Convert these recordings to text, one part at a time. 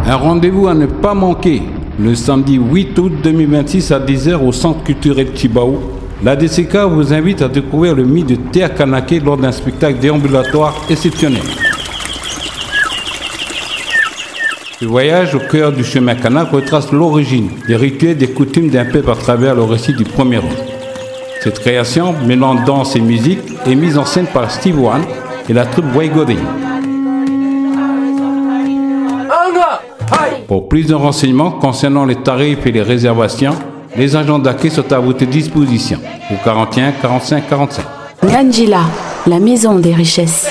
Un rendez-vous à ne pas manquer. Le samedi 8 août 2026 à 10h au Centre culturel Chibaou. La DCK vous invite à découvrir le mythe de Théa Kanaké lors d'un spectacle déambulatoire exceptionnel. Ce voyage au cœur du chemin Kanak retrace l'origine, des rituels, des coutumes d'un peuple à travers le récit du premier homme. Cette création, mêlant danse et musique, est mise en scène par Steve Wan et la troupe Waigode. Pour plus de renseignements concernant les tarifs et les réservations, les agents d'accueil sont à votre disposition au 41 45 45. Ngandjila, la maison des richesses.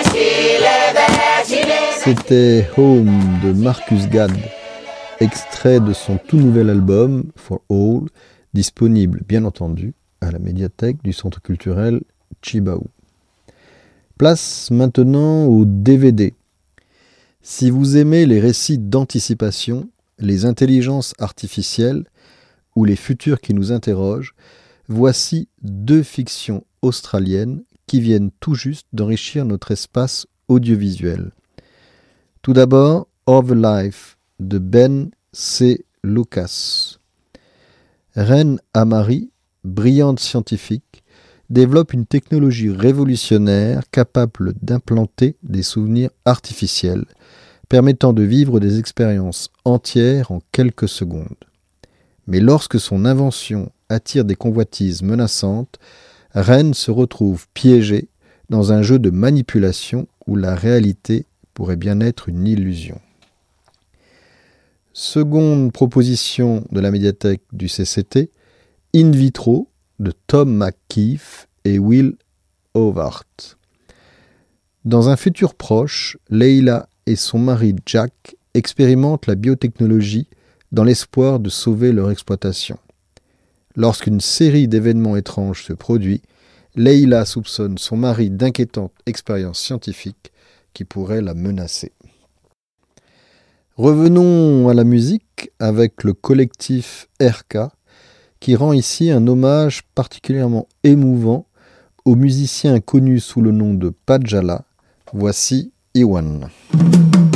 C'était Home de Marcus Gad, extrait de son tout nouvel album For All, disponible bien entendu à la médiathèque du Centre culturel Chibaou. Place maintenant au DVD. Si vous aimez les récits d'anticipation, les intelligences artificielles ou les futurs qui nous interrogent, voici 2 fictions australiennes qui viennent tout juste d'enrichir notre espace audiovisuel. Tout d'abord, Of Life de Ben C. Lucas. Ren Amari, brillante scientifique, développe une technologie révolutionnaire capable d'implanter des souvenirs artificiels, permettant de vivre des expériences entières en quelques secondes. Mais lorsque son invention attire des convoitises menaçantes, Ren se retrouve piégé dans un jeu de manipulation où la réalité pourrait bien être une illusion. Seconde proposition de la médiathèque du CCT, In Vitro de Tom McKeefe et Will Howard. Dans un futur proche, Leila et son mari Jack expérimentent la biotechnologie dans l'espoir de sauver leur exploitation. Lorsqu'une série d'événements étranges se produit, Leila soupçonne son mari d'inquiétantes expériences scientifiques qui pourraient la menacer. Revenons à la musique avec le collectif RK qui rend ici un hommage particulièrement émouvant au musicien connu sous le nom de Pajala. Voici Iwan.